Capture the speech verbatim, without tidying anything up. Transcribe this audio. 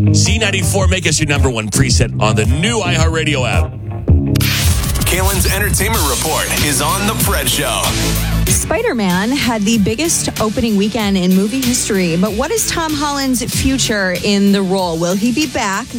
Z ninety-four, make us your number one preset on the new iHeartRadio app. Kalen's Entertainment Report is on The Fred Show. Spider-Man had the biggest opening weekend in movie history, but what is Tom Holland's future in the role? Will he be back?